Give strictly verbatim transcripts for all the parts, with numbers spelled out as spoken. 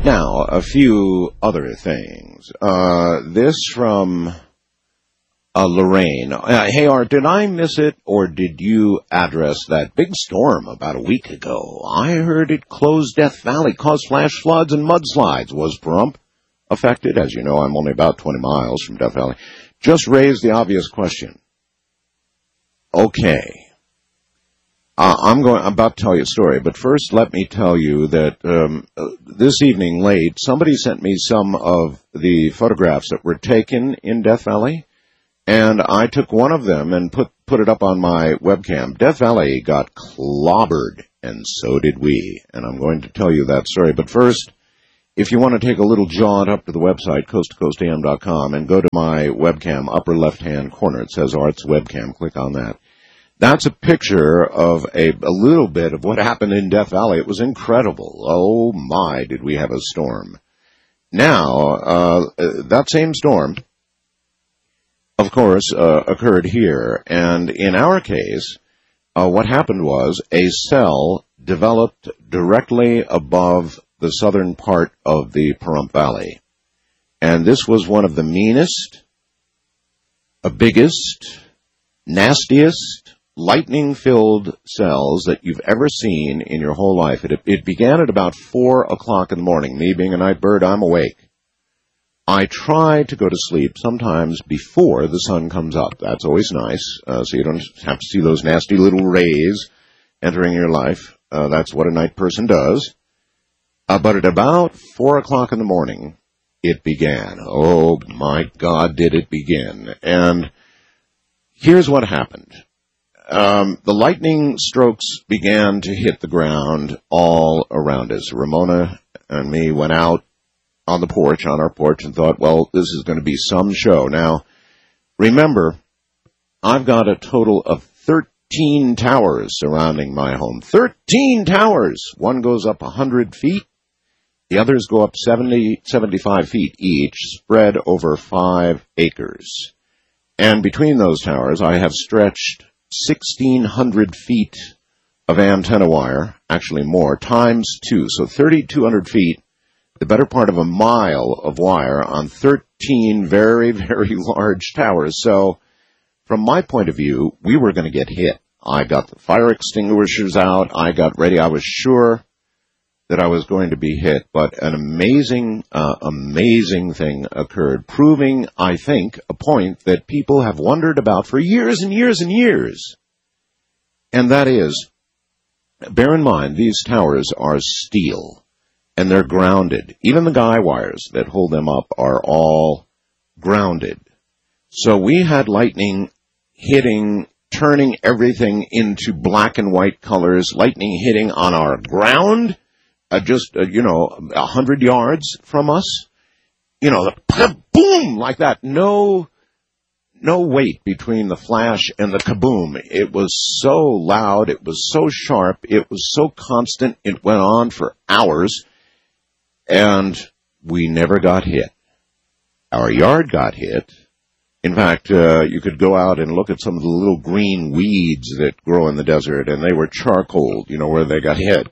Now, a few other things. Uh, this from uh, Lorraine. Uh, hey, Art, did I miss it, or did you address that big storm about a week ago? I heard it closed Death Valley, caused flash floods and mudslides. Was Pahrump affected? As you know, I'm only about twenty miles from Death Valley. Just raised the obvious question. Okay. Uh, I'm going. I'm about to tell you a story, but first let me tell you that um, uh, this evening late, somebody sent me some of the photographs that were taken in Death Valley, and I took one of them and put put it up on my webcam. Death Valley got clobbered, and so did we, and I'm going to tell you that story. But first, if you want to take a little jaunt up to the website, coast to coast a m dot com, and go to my webcam, upper left-hand corner, it says Art's Webcam. Click on that. That's a picture of a, a little bit of what happened in Death Valley. It was incredible. Oh, my, did we have a storm. Now, uh, that same storm, of course, uh, occurred here. And in our case, uh, what happened was a cell developed directly above the southern part of the Pahrump Valley. And this was one of the meanest, uh, biggest, nastiest, lightning-filled cells that you've ever seen in your whole life. It, it began at about four o'clock in the morning. Me being a night bird, I'm awake. I try to go to sleep sometimes before the sun comes up. That's always nice, uh, so you don't have to see those nasty little rays entering your life. Uh, that's what a night person does. Uh, but at about four o'clock in the morning, it began. Oh, my God, did it begin. And here's what happened. Um, the lightning strokes began to hit the ground all around us. Ramona and me went out on the porch, on our porch, and thought, well, this is going to be some show. Now, remember, I've got a total of thirteen towers surrounding my home. thirteen towers! One goes up one hundred feet. The others go up seventy, seventy-five feet each, spread over five acres. And between those towers, I have stretched sixteen hundred feet of antenna wire, actually more, times two. So thirty-two hundred feet, the better part of a mile of wire on thirteen very, very large towers. So from my point of view, we were going to get hit. I got the fire extinguishers out. I got ready. I was sure that I was going to be hit. But an amazing, uh, amazing thing occurred, proving, I think, a point that people have wondered about for years and years and years. And that is, bear in mind, these towers are steel, and they're grounded. Even the guy wires that hold them up are all grounded. So we had lightning hitting, turning everything into black and white colors, lightning hitting on our ground, Uh, just, uh, you know, a hundred yards from us, you know, the boom, like that. No, no weight between the flash and the kaboom. It was so loud. It was so sharp. It was so constant. It went on for hours, and we never got hit. Our yard got hit. In fact, uh, you could go out and look at some of the little green weeds that grow in the desert, and they were charcoal, you know, where they got hit.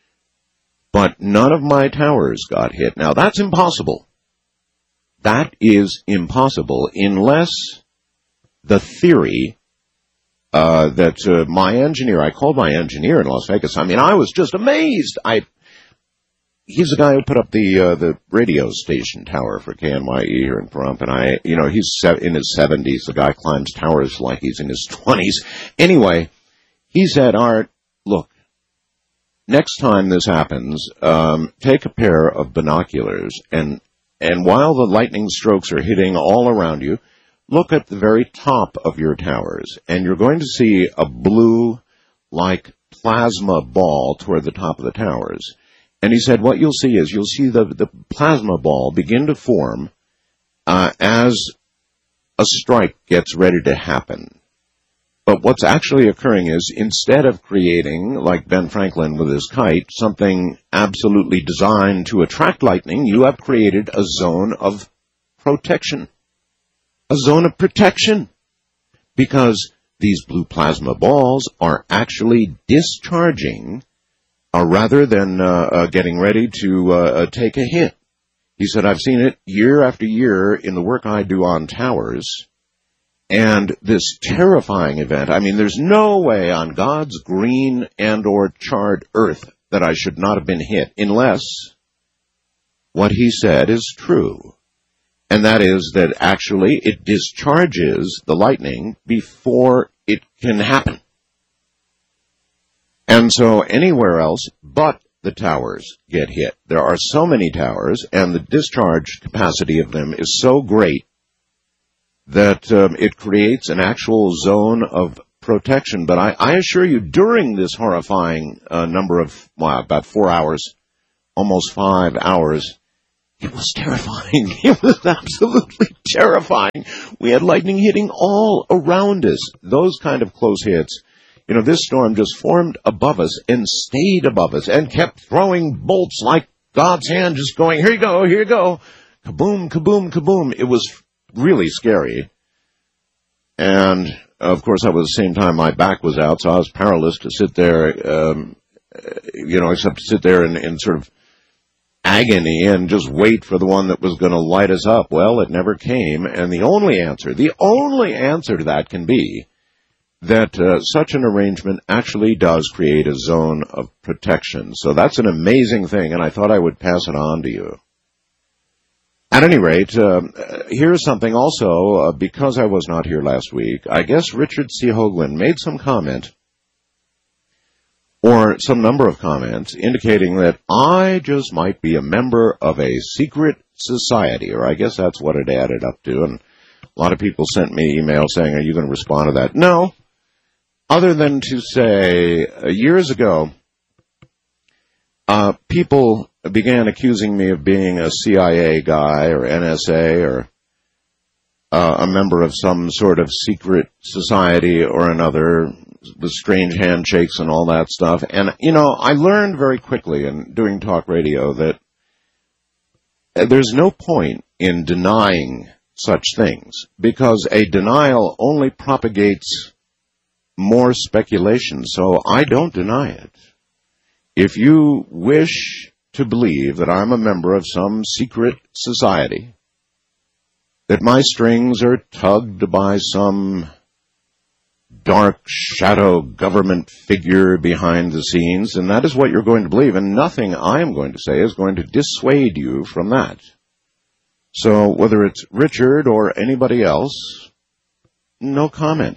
But none of my towers got hit. Now, that's impossible. That is impossible unless the theory uh, that uh, my engineer, I called my engineer in Las Vegas. I mean, I was just amazed. I He's the guy who put up the uh, the radio station tower for K N Y E here in Pahrump, and I, you know, he's in his seventies. The guy climbs towers like he's in his twenties. Anyway, he said, Art, look, next time this happens, um, take a pair of binoculars, and and while the lightning strokes are hitting all around you, look at the very top of your towers, and you're going to see a blue, like, plasma ball toward the top of the towers. And he said, what you'll see is you'll see the, the plasma ball begin to form uh, as a strike gets ready to happen. But what's actually occurring is, instead of creating, like Ben Franklin with his kite, something absolutely designed to attract lightning, you have created a zone of protection. A zone of protection. Because these blue plasma balls are actually discharging uh, rather than uh, uh, getting ready to uh, uh, take a hit. He said, I've seen it year after year in the work I do on towers. And this terrifying event, I mean, there's no way on God's green and or charred earth that I should not have been hit, unless what he said is true. And that is that actually it discharges the lightning before it can happen. And so anywhere else but the towers get hit. There are so many towers, and the discharge capacity of them is so great that um, it creates an actual zone of protection. But I, I assure you, during this horrifying uh, number of, well, about four hours, almost five hours, it was terrifying. It was absolutely terrifying. We had lightning hitting all around us. Those kind of close hits. You know, this storm just formed above us and stayed above us and kept throwing bolts like God's hand, just going, here you go, here you go. Kaboom, kaboom, kaboom. It was really scary. And, of course, at the same time, my back was out, so I was powerless to sit there, um, you know, except to sit there in, in sort of agony and just wait for the one that was going to light us up. Well, it never came, and the only answer, the only answer to that can be that uh, such an arrangement actually does create a zone of protection. So that's an amazing thing, and I thought I would pass it on to you. At any rate, uh, here's something also, uh, because I was not here last week, I guess Richard C. Hoagland made some comment, or some number of comments, indicating that I just might be a member of a secret society, or I guess that's what it added up to, and a lot of people sent me emails saying, are you going to respond to that? No, other than to say, uh, years ago, uh, people began accusing me of being a C I A guy or N S A or uh, a member of some sort of secret society or another with strange handshakes and all that stuff. And, you know, I learned very quickly in doing talk radio that there's no point in denying such things, because a denial only propagates more speculation. So I don't deny it. If you wish to believe that I'm a member of some secret society, that my strings are tugged by some dark shadow government figure behind the scenes, and that is what you're going to believe, and nothing I am going to say is going to dissuade you from that. So whether it's Richard or anybody else, no comment.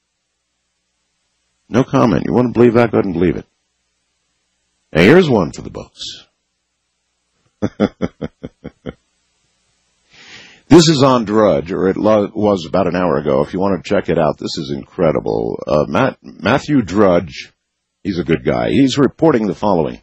No comment. You want to believe that? Go ahead and believe it. Now here's one for the books. This is on Drudge, or it lo- was about an hour ago. If you want to check it out, this is incredible. Uh, Matt, Matthew Drudge, he's a good guy. He's reporting the following.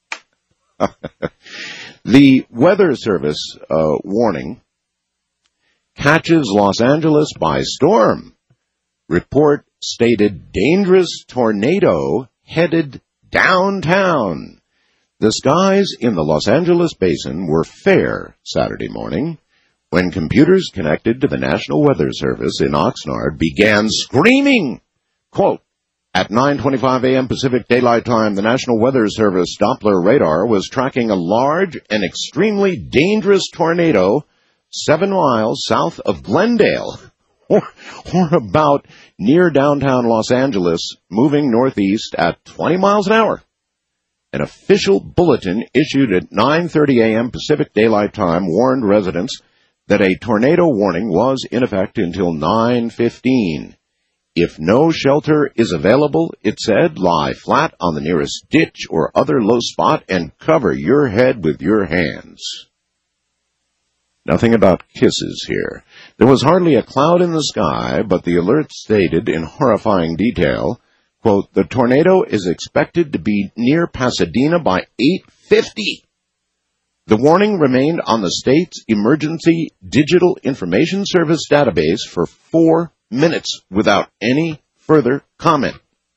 The Weather Service uh, warning catches Los Angeles by storm. Report stated dangerous tornado headed downtown. The skies in the Los Angeles basin were fair Saturday morning when computers connected to the National Weather Service in Oxnard began screaming. Quote, at nine twenty-five a.m. Pacific Daylight Time, the National Weather Service Doppler radar was tracking a large and extremely dangerous tornado seven miles south of Glendale, or, or about near downtown Los Angeles, moving northeast at twenty miles an hour. An official bulletin issued at nine thirty a.m. Pacific Daylight Time warned residents that a tornado warning was in effect until nine fifteen. If no shelter is available, it said, lie flat on the nearest ditch or other low spot and cover your head with your hands. Nothing about kisses here. There was hardly a cloud in the sky, but the alert stated in horrifying detail, quote, the tornado is expected to be near Pasadena by eight fifty. The warning remained on the state's Emergency Digital Information Service database for four minutes without any further comment.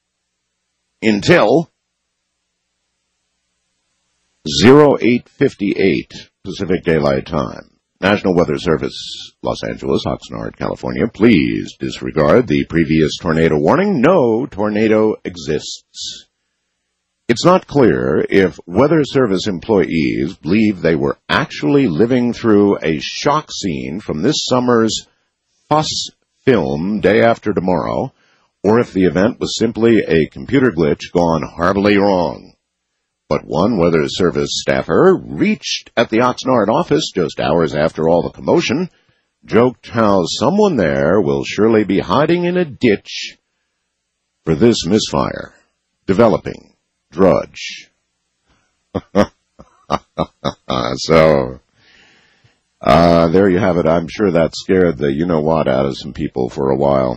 Until oh eight fifty-eight Pacific Daylight Time. National Weather Service, Los Angeles, Oxnard, California. Please disregard the previous tornado warning. No tornado exists. It's not clear if Weather Service employees believe they were actually living through a shock scene from this summer's Fuss film, Day After Tomorrow, or if the event was simply a computer glitch gone horribly wrong. But one Weather Service staffer reached at the Oxnard office just hours after all the commotion, joked how someone there will surely be hiding in a ditch for this misfire. Developing. Drudge. So, uh, there you have it. I'm sure that scared the you-know-what out of some people for a while.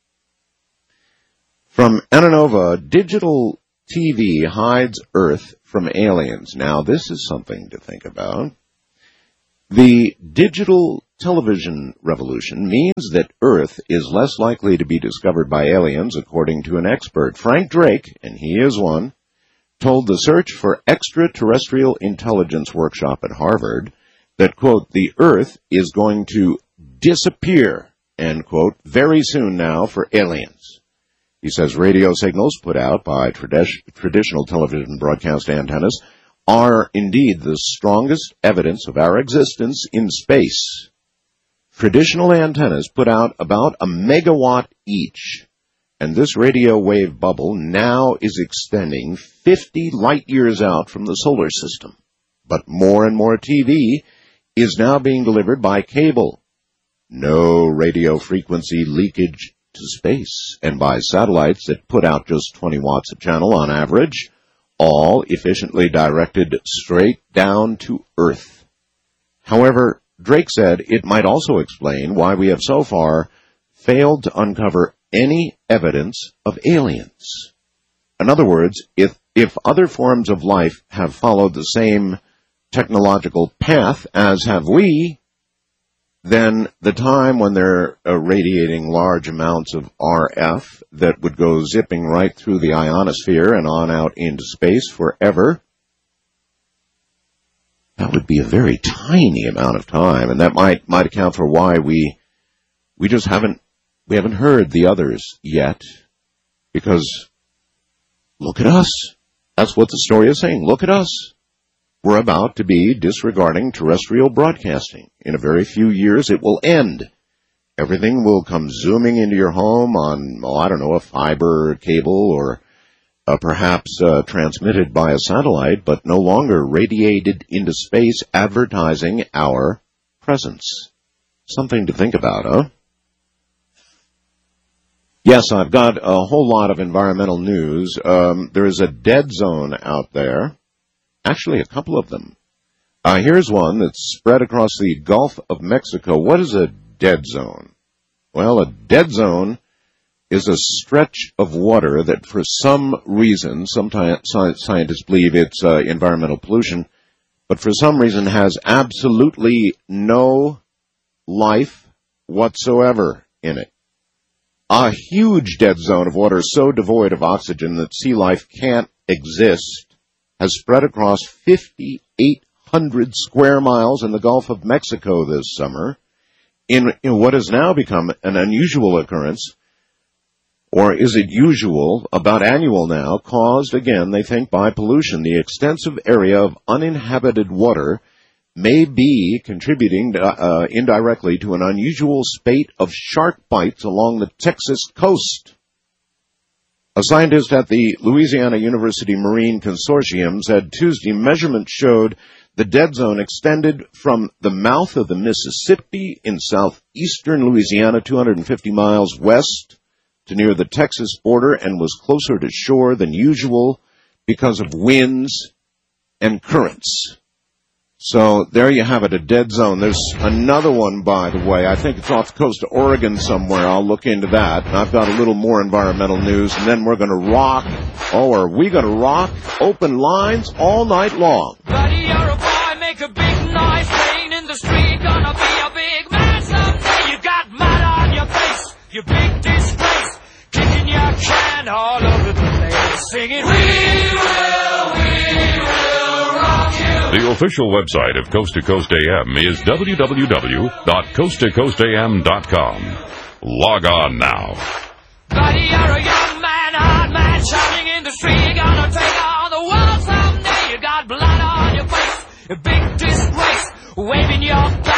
From Ananova, digital T V hides Earth from aliens. Now, this is something to think about. The digital television revolution means that Earth is less likely to be discovered by aliens, according to an expert. Frank Drake, and he is one, told the Search for Extraterrestrial Intelligence workshop at Harvard that, quote, the Earth is going to disappear, end quote, very soon now for aliens. He says radio signals put out by trad- traditional television broadcast antennas are indeed the strongest evidence of our existence in space. Traditional antennas put out about a megawatt each, and this radio wave bubble now is extending fifty light years out from the solar system. But more and more T V is now being delivered by cable. No radio frequency leakage to space, and by satellites that put out just twenty watts a channel on average, all efficiently directed straight down to Earth. However, Drake said it might also explain why we have so far failed to uncover any evidence of aliens. In other words, if, if other forms of life have followed the same technological path as have we, then the time when they're uh, radiating large amounts of R F that would go zipping right through the ionosphere and on out into space forever, that would be a very tiny amount of time, and that might might account for why we we just haven't we haven't heard the others yet. Because look at us. That's what the story is saying. Look at us. We're about to be disregarding terrestrial broadcasting. In a very few years, it will end. Everything will come zooming into your home on, well, I don't know, a fiber cable or uh, perhaps uh, transmitted by a satellite, but no longer radiated into space advertising our presence. Something to think about, huh? Yes, I've got a whole lot of environmental news. Um, there is a dead zone out there. Actually, a couple of them. Uh, here's one that's spread across the Gulf of Mexico. What is a dead zone? Well, a dead zone is a stretch of water that for some reason, sometimes scientists believe it's uh, environmental pollution, but for some reason has absolutely no life whatsoever in it. A huge dead zone of water so devoid of oxygen that sea life can't exist has spread across fifty-eight hundred square miles in the Gulf of Mexico this summer in, in what has now become an unusual occurrence, or is it usual, about annual now, caused, again, they think, by pollution. The extensive area of uninhabited water may be contributing uh, indirectly to an unusual spate of shark bites along the Texas coast. A scientist at the Louisiana University Marine Consortium said Tuesday measurements showed the dead zone extended from the mouth of the Mississippi in southeastern Louisiana, two hundred fifty miles west, to near the Texas border, and was closer to shore than usual because of winds and currents. So there you have it, a dead zone. There's another one, by the way. I think it's off the coast of Oregon somewhere. I'll look into that. And I've got a little more environmental news, and then we're going to rock. Oh, are we going to rock open lines all night long? Buddy, you're a boy, make a big noise, playing in the street, gonna be a big man someday. You got mud on your face, you big disgrace, kicking your can all over the place, singing, we will, we will rock you. The official website of Coast to Coast A M is w w w dot coast to coast a m dot com. Log on now. Buddy, you're a young man, hard man, shouting in the street, gonna take on the got blood on your face, a big disgrace, waving your